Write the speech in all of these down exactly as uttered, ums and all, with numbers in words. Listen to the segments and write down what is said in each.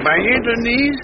bailler, Denise?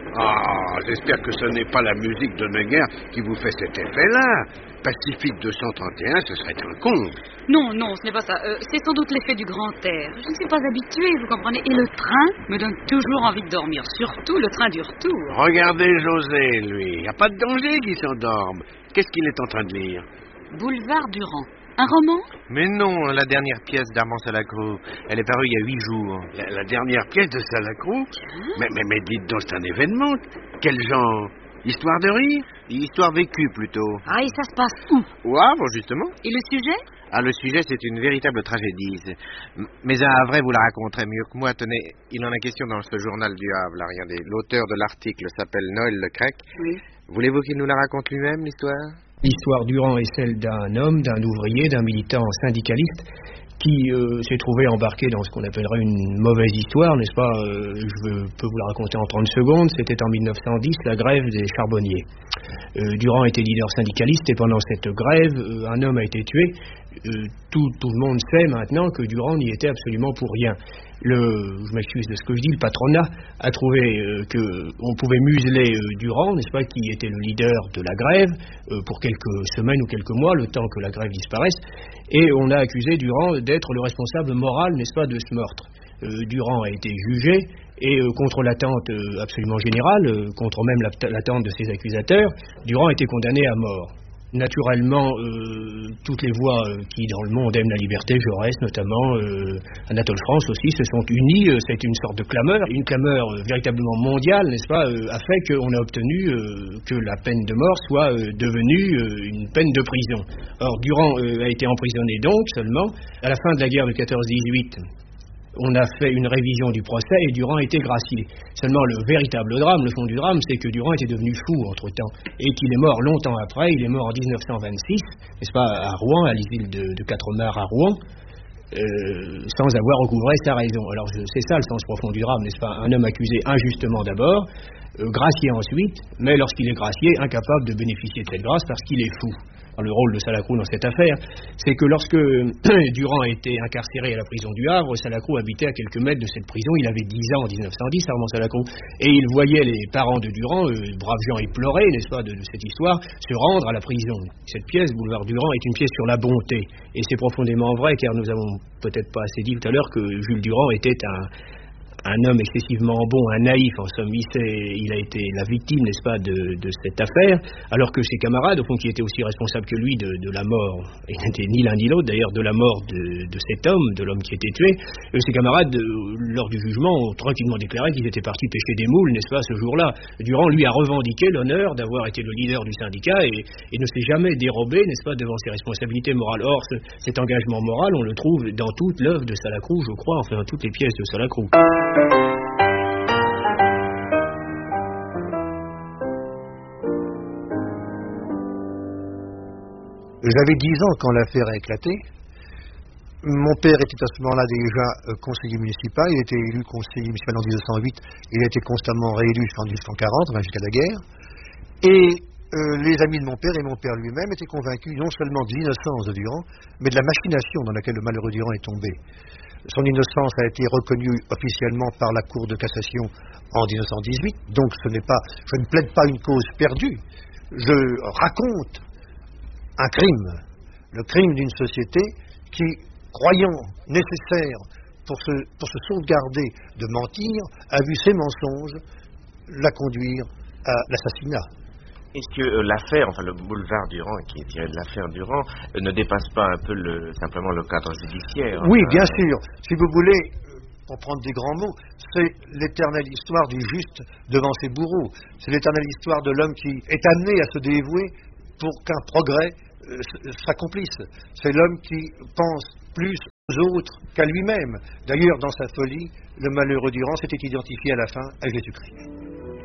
Ah, j'espère que ce n'est pas la musique de Neguerre qui vous fait cet effet-là. Pacifique deux cent trente et un, ce serait un conte. Non, non, ce n'est pas ça. Euh, c'est sans doute l'effet du grand air. Je ne suis pas habituée, vous comprenez. Et le train me donne toujours envie de dormir. Surtout le train du retour. Regardez José, lui. Il n'y a pas de danger qu'il s'endorme. Qu'est-ce qu'il est en train de lire? Boulevard Durand. Un roman? Mais non, la dernière pièce d'Armand Salacrou. Elle est parue il y a huit jours. La, la dernière pièce de Salacrou? mais, mais, mais dites donc, c'est un événement. Quel genre? Histoire de rire? Histoire vécue, plutôt. Ah, et ça se passe où? Au Havre, justement. Et le sujet? Ah, le sujet, c'est une véritable tragédie. C'est- Mais un vrai vous la raconterez mieux que moi. Tenez, il en est question dans ce journal du Havre, là, regardez. L'auteur de l'article s'appelle Noël Lecrec. Oui. Voulez-vous qu'il nous la raconte lui-même, l'histoire? L'histoire Durand est celle d'un homme, d'un ouvrier, d'un militant syndicaliste qui euh, s'est trouvé embarqué dans ce qu'on appellerait une mauvaise histoire, n'est-ce pas? euh, Je veux- peux vous la raconter en trente secondes. C'était en mille neuf cent dix, la grève des charbonniers. Euh, Durand était leader syndicaliste et pendant cette grève, euh, un homme a été tué. Euh, tout, tout le monde sait maintenant que Durand n'y était absolument pour rien. Le, je m'excuse de ce que je dis, le patronat a trouvé euh, qu'on pouvait museler euh, Durand, n'est-ce pas, qui était le leader de la grève, euh, pour quelques semaines ou quelques mois, le temps que la grève disparaisse, et on a accusé Durand d'être le responsable moral, n'est-ce pas, de ce meurtre. Euh, Durand a été jugé, et euh, contre l'attente euh, absolument générale, euh, contre même la- l'attente de ses accusateurs, Durand a été condamné à mort. Naturellement, euh, toutes les voix euh, qui dans le monde aiment la liberté, Jaurès notamment, euh, Anatole France aussi, se sont unies. Euh, c'est une sorte de clameur, une clameur euh, véritablement mondiale, n'est-ce pas, euh, a fait qu'on a obtenu euh, que la peine de mort soit euh, devenue euh, une peine de prison. Or, Durand euh, a été emprisonné donc seulement à la fin de la guerre de quatorze dix-huit. On a fait une révision du procès et Durand a été gracié. Seulement le véritable drame, le fond du drame, c'est que Durand était devenu fou entre-temps et qu'il est mort longtemps après. Il est mort en dix-neuf cent vingt-six, n'est-ce pas, à Rouen, à l'isle de, de Quatremar à Rouen, euh, sans avoir recouvré sa raison. Alors je- c'est ça le sens profond du drame, n'est-ce pas? Un homme accusé injustement d'abord, euh, gracié ensuite, mais lorsqu'il est gracié, incapable de bénéficier de cette grâce parce qu'il est fou. Alors, le rôle de Salacrou dans cette affaire, c'est que lorsque Durand a été incarcéré à la prison du Havre, Salacrou habitait à quelques mètres de cette prison. Il avait dix ans en dix-neuf cent dix, Armand Salacrou, et il voyait les parents de Durand, euh, braves gens éplorés, n'est-ce pas, de, de cette histoire, se rendre à la prison. Cette pièce, Boulevard Durand, est une pièce sur la bonté, et c'est profondément vrai, car nous avons peut-être pas assez dit tout à l'heure que Jules Durand était un un homme excessivement bon, un naïf, en somme, il, s'est- il a été la victime, n'est-ce pas, de, de cette affaire, alors que ses camarades, au fond, qui étaient aussi responsables que lui de, de la mort, et n'étaient ni l'un ni l'autre, d'ailleurs, de la mort de, de cet homme, de l'homme qui était tué, euh, ses camarades, euh, lors du jugement, ont tranquillement déclaré qu'ils étaient partis pêcher des moules, n'est-ce pas, ce jour-là. Durand, lui, a revendiqué l'honneur d'avoir été le leader du syndicat et, et ne s'est jamais dérobé, n'est-ce pas, devant ses responsabilités morales. Or, ce- cet engagement moral, on le trouve dans toute l'œuvre de Salacrou, je crois, enfin, dans toutes les pièces de Salacrou. J'avais dix ans quand l'affaire a éclaté. Mon père était à ce moment-là déjà euh, conseiller municipal. Il était élu conseiller municipal en dix-neuf cent huit. Il a été constamment réélu jusqu'en dix-neuf cent quarante, enfin jusqu'à la guerre. Et euh, les amis de mon père et mon père lui-même étaient convaincus non seulement de l'innocence de Durand, mais de la machination dans laquelle le malheureux Durand est tombé. Son innocence a été reconnue officiellement par la Cour de cassation en dix-neuf cent dix-huit. Donc ce n'est pas, je ne plaide pas une cause perdue. Je raconte un crime, le crime d'une société qui, croyant nécessaire pour se, pour se sauvegarder de mentir, a vu ses mensonges la conduire à l'assassinat. Est-ce que euh, l'affaire, enfin le boulevard Durand, qui est tiré de l'affaire Durand, euh, ne dépasse pas un peu le, simplement le cadre judiciaire? Oui, hein, bien euh, sûr. Si vous voulez, euh, pour prendre des grands mots, c'est l'éternelle histoire du juste devant ses bourreaux. C'est l'éternelle histoire de l'homme qui est amené à se dévouer pour qu'un progrès euh, s- s'accomplisse. C'est l'homme qui pense plus aux autres qu'à lui-même. D'ailleurs, dans sa folie, le malheureux Durand s'était identifié à la fin à Jésus-Christ.